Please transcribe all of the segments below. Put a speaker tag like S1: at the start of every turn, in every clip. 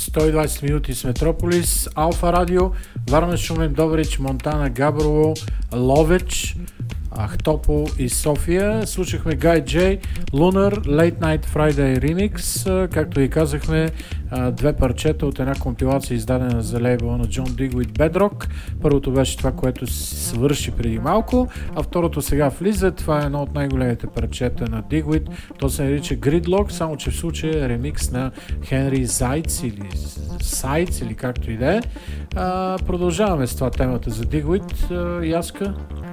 S1: 120 минути с Метрополис, Алфа Радио, Варна, Шумен, Добрич, Монтана, Габрово, Ловеч, Ахтопол и София. Слушахме Guy J, Lunar, Late Night Friday Remix, както и казахме, две парчета от една компилация, издадена за лейбъла на John Digweed Bedrock. Първото беше това, което свърши преди малко, а второто сега влиза. Това е едно от най-големите парчета на Digweed. То се нарича Gridlock, само че в случая е ремикс на Хенри Зайц или Сайц, или както и да е. Продължаваме с това темата за Digweed. Яска?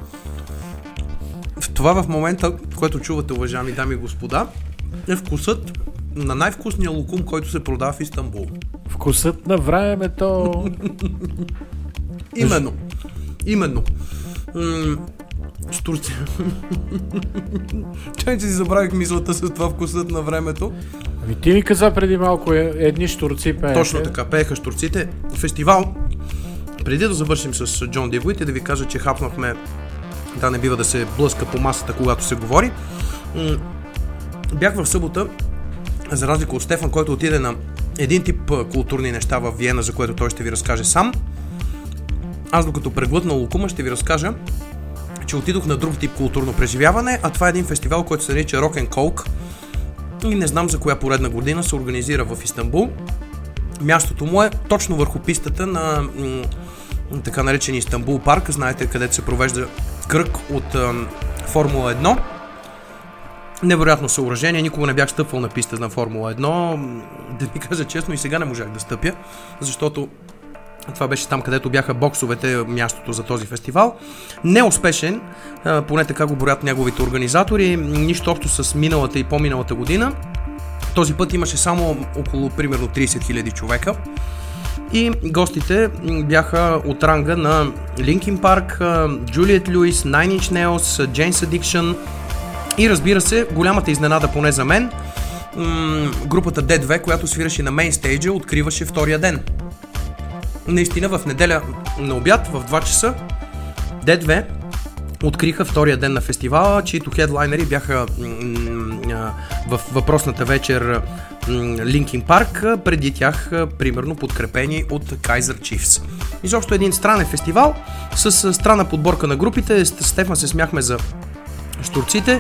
S2: Това в момента, което чувате, уважаеми дами и господа, е вкусът на най-вкусния лукум, който се продава в Истанбул.
S1: Вкусът на времето.
S2: Именно. С Турция. Чай, че си забравих мисълта с това вкусът на времето.
S1: Ами ти ми каза преди малко едни щурци пееха.
S2: Точно така, пееха щурците. Фестивал, преди да завършим с Джон Дигуит и да ви кажа, че хапнахме, да не бива да се блъска по масата, когато се говори. Бях в събота, за разлика от Стефан, който отиде на един тип културни неща в Виена, за което той ще ви разкаже сам. Аз, докато преглътна лукума, ще ви разкажа, че отидох на друг тип културно преживяване, а това е един фестивал, който се нарича Rock & Coke и не знам за коя поредна година се организира в Истанбул. Мястото му е точно върху пистата на така наречен Истанбул парк, знаете, където се провежда кръг от Формула 1. Невероятно съоръжение, никога не бях стъпвал на писта на Формула 1, да ви кажа честно, и сега не можах да стъпя, защото това беше там, където бяха боксовете, мястото за този фестивал. Неуспешен, поне така го броят неговите организатори, нищо общо с миналата и по-миналата година. Този път имаше само около примерно 30 000 човека. И гостите бяха от ранга на Linkin Park, Juliette Lewis, Nine Inch Nails, Jane's Addiction и, разбира се, голямата изненада поне за мен, групата D2, която свираше на мейнстейджа, откриваше втория ден. Наистина в неделя на обяд в 2 часа D2 откриха втория ден на фестивала, чието хедлайнери бяха в въпросната вечер Linkin Park, преди тях примерно подкрепени от Kaiser Chiefs. Изобщо един странен фестивал с странна подборка на групите. Стефан се смяхме за щурците,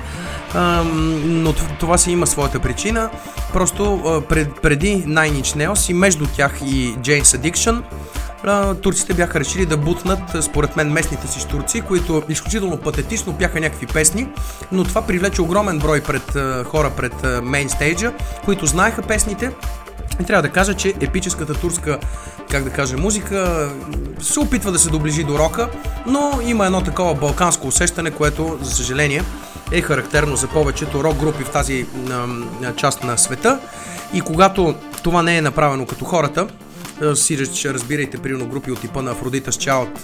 S2: но това си има своята причина. Просто преди Nine Inch Nails и между тях и Jane's Addiction, турците бяха решили да бутнат, според мен, местните си щурци, които изключително патетично пяха някакви песни, но това привлече огромен брой хора пред мейнстейджа, които знаеха песните. И трябва да кажа, че епическата турска, как да кажа, музика се опитва да се доближи до рока, но има едно такова балканско усещане, което, за съжаление, е характерно за повечето рок групи в тази част на света. И когато това не е направено като хората, ще разбирайте, примерно групи от типа на Афродита с Child,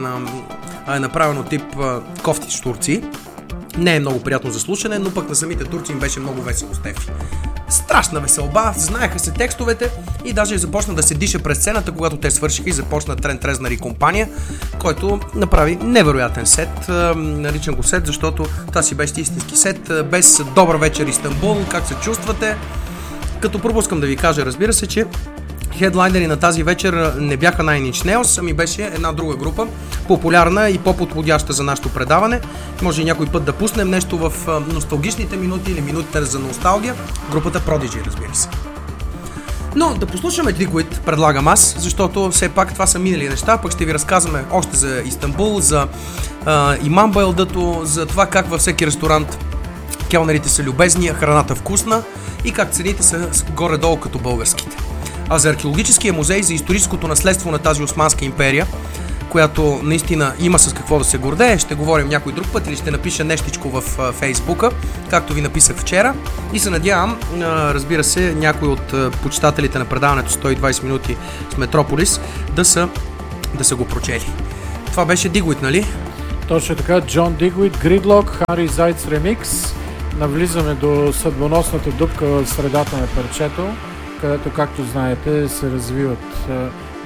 S2: е направено тип кофти штурци. Не е много приятно за слушане, но пък на самите турци им беше много весело, Стефи. Страшна веселба, знаеха се текстовете и даже започна да се диша през сцената, когато те свършиха, и започна Трент Резнър и компания, който направи невероятен сет. Наричам го сет, защото това си беше истински сет, без добър вечер Истанбул, как се чувствате. Като пропускам да ви кажа, разбира се, че хедлайнери на тази вечер не бяха Nine Inch Nails, ами беше една друга група, популярна и по-подходяща за нашето предаване. Може и някой път да пуснем нещо в носталгичните минути или минутите за носталгия. Групата Prodigy, разбира се. Но да послушаме Digweed, предлагам аз, защото все пак това са минали неща, пък ще ви разказваме още за Истанбул, за Имам Байлдато, за това как във всеки ресторант келнерите са любезни, храната вкусна и как цените са горе-долу като българските. А за археологическия музей, за историческото наследство на тази Османска империя, която наистина има с какво да се гордее, ще говорим някой друг път или ще напиша нещичко в Фейсбука, както ви написах вчера, и се надявам, разбира се, някой от почитателите на предаването 120 минути с Метрополис да са го прочели. Това беше Digweed, нали?
S1: Точно така, John Digweed, Gridlock, Harry Зайц ремикс. Навлизаме до съдбоносната дупка в средата на парчето, където, както знаете, се развиват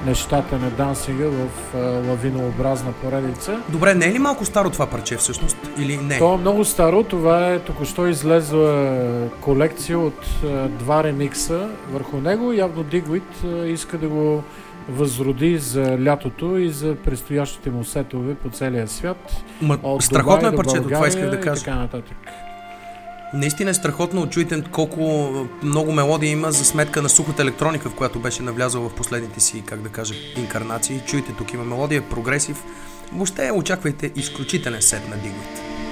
S1: нещата на дансинга в лавинообразна поредица.
S2: Добре, не е ли малко старо това парче всъщност или не?
S1: То е много старо, това е току-що излезла колекция от два ремикса върху него. Явно Digweed иска да го възроди за лятото и за предстоящите му сетове по целия свят.
S2: Страхотно е парчето, това исках да кажа.
S1: Така нататък.
S2: Наистина е страхотно. Чуйте колко много мелодии има за сметка на сухата електроника, в която беше навлязъл в последните си, как да кажа, инкарнации. Чуйте, тук има мелодия, прогресив. Въобще очаквайте изключителен сет на Digweed.